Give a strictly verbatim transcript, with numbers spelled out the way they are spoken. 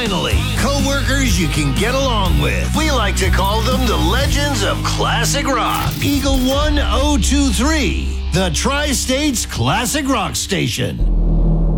finally, co-workers you can get along with. We like to call them the legends of classic rock. Eagle one oh two three, the Tri-States Classic Rock Station.